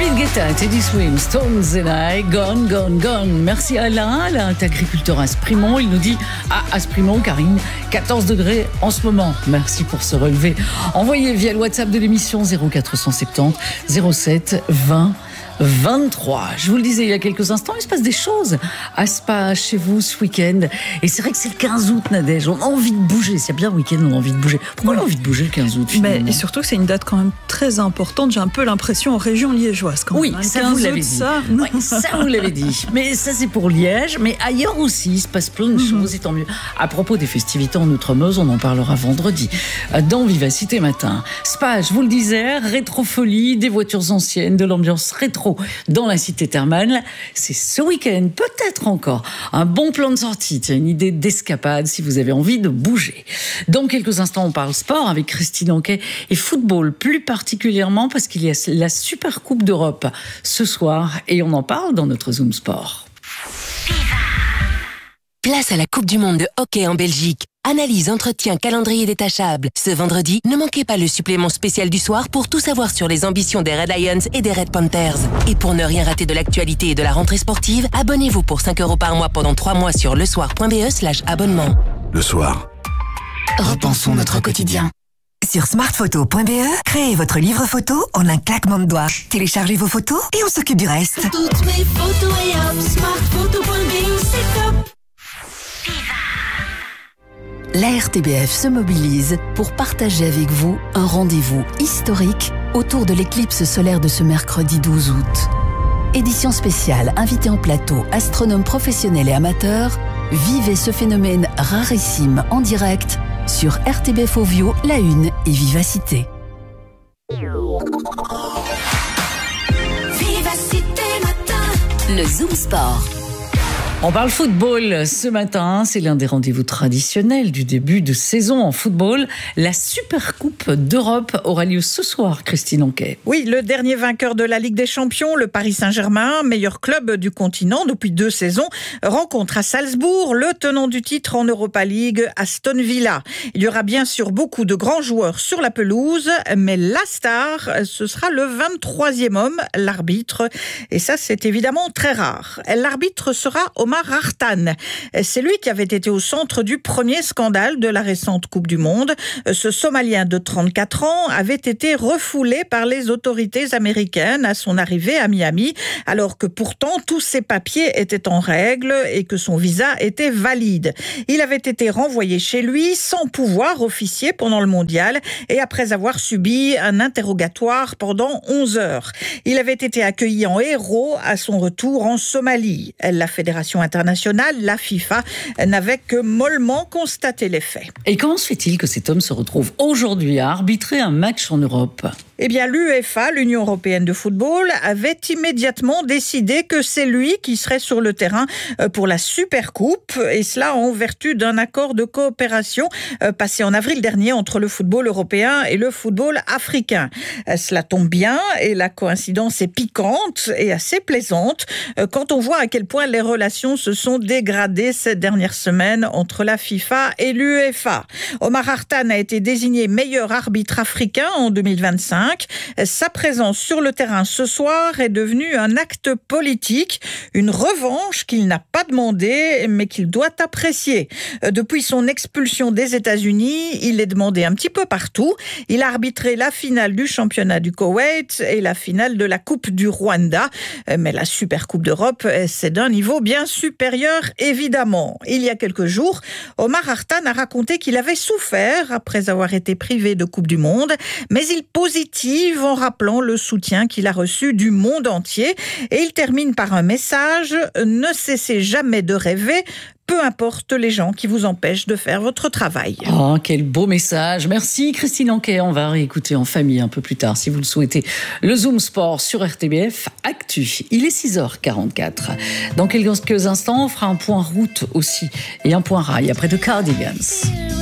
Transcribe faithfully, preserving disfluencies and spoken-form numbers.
David Guetta, Teddy Swims, Stones and I, Gone, Gone, Gone. Merci à Alain, Alain est agriculteur à Sprimont. Il nous dit à Sprimont, Karine, quatorze degrés en ce moment. Merci pour se relever. Envoyez via le WhatsApp de l'émission zéro quatre cent soixante-dix zéro sept vingt vingt-trois. Je vous le disais il y a quelques instants, il se passe des choses à Spa, chez vous, ce week-end. Et c'est vrai que c'est le quinze août, Nadège. On a envie de bouger. C'est bien le week-end, on a envie de bouger. Pourquoi on a envie de bouger le quinze août, finalement ? Mais, et surtout que c'est une date quand même très importante. J'ai un peu l'impression en région liégeoise. Quand oui, même. ça vous l'avez dit. Ça, oui, ça vous l'avez dit. Mais ça, c'est pour Liège. Mais ailleurs aussi, il se passe plein de choses, mm-hmm. et tant mieux. À propos des festivités en Outre-Meuse, on en parlera vendredi dans Vivacité Matin. Spa, je vous le disais, rétrofolie, des voitures anciennes, de l'ambiance rétro dans la cité thermale. C'est ce week-end, peut-être encore, un bon plan de sortie, tiens, une idée d'escapade si vous avez envie de bouger. Dans quelques instants, on parle sport avec Christine Anquet et football, plus particulièrement parce qu'il y a la Super Coupe d'Europe ce soir et on en parle dans notre Zoom Sport. Place à la Coupe du Monde de hockey en Belgique. Analyse, entretien, calendrier détachable. Ce vendredi, ne manquez pas le supplément spécial du soir pour tout savoir sur les ambitions des Red Lions et des Red Panthers. Et pour ne rien rater de l'actualité et de la rentrée sportive, abonnez-vous pour cinq euros par mois pendant trois mois sur lesoir.be slash abonnement. Le soir. Repensons notre quotidien. Sur smartphoto point be, créez votre livre photo en un claquement de doigts. Téléchargez vos photos et on s'occupe du reste. Toutes mes photos et hop, smartphoto point be, c'est top. La R T B F se mobilise pour partager avec vous un rendez-vous historique autour de l'éclipse solaire de ce mercredi douze août. Édition spéciale, invité en plateau, astronomes professionnels et amateurs, vivez ce phénomène rarissime en direct sur R T B F Ovio, La Une et Vivacité. Vivacité Matin. Le Zoom Sport. On parle football ce matin, c'est l'un des rendez-vous traditionnels du début de saison en football. La Super Coupe d'Europe aura lieu ce soir, Christine Anquet. Oui, le dernier vainqueur de la Ligue des Champions, le Paris Saint-Germain, meilleur club du continent depuis deux saisons, rencontre à Salzbourg le tenant du titre en Europa League, Aston Villa. Il y aura bien sûr beaucoup de grands joueurs sur la pelouse, mais la star, ce sera le vingt-troisième homme, l'arbitre. Et ça, c'est évidemment très rare. L'arbitre sera Omar Hartan. C'est lui qui avait été au centre du premier scandale de la récente Coupe du Monde. Ce Somalien de trente-quatre ans avait été refoulé par les autorités américaines à son arrivée à Miami, alors que pourtant tous ses papiers étaient en règle et que son visa était valide. Il avait été renvoyé chez lui sans pouvoir officier pendant le mondial et après avoir subi un interrogatoire pendant onze heures. Il avait été accueilli en héros à son retour en Somalie. La Fédération internationale, la FIFA, n'avait que mollement constaté les faits. Et comment se fait-il que cet homme se retrouve aujourd'hui à arbitrer un match en Europe ? Eh bien, l'UEFA, l'Union européenne de football, avait immédiatement décidé que c'est lui qui serait sur le terrain pour la Super Coupe, et cela en vertu d'un accord de coopération passé en avril dernier entre le football européen et le football africain. Cela tombe bien, et la coïncidence est piquante et assez plaisante quand on voit à quel point les relations se sont dégradées ces dernières semaines entre la FIFA et l'UEFA. Omar Hartan a été désigné meilleur arbitre africain en deux mille vingt-cinq. Sa présence sur le terrain ce soir est devenue un acte politique, une revanche qu'il n'a pas demandée, mais qu'il doit apprécier. Depuis son expulsion des États-Unis, il est demandé un petit peu partout. Il a arbitré la finale du championnat du Koweït et la finale de la Coupe du Rwanda. Mais la Super Coupe d'Europe, c'est d'un niveau bien supérieur, évidemment. Il y a quelques jours, Omar Hartan a raconté qu'il avait souffert après avoir été privé de Coupe du Monde, mais il positive en rappelant le soutien qu'il a reçu du monde entier. Et il termine par un message: ne cessez jamais de rêver, peu importe les gens qui vous empêchent de faire votre travail. Oh, quel beau message. Merci Christine Anquet. On va réécouter en famille un peu plus tard, si vous le souhaitez, le Zoom Sport sur R T B F Actu. Il est six heures quarante-quatre. Dans quelques instants, on fera un point route aussi et un point rail après de Cardigans.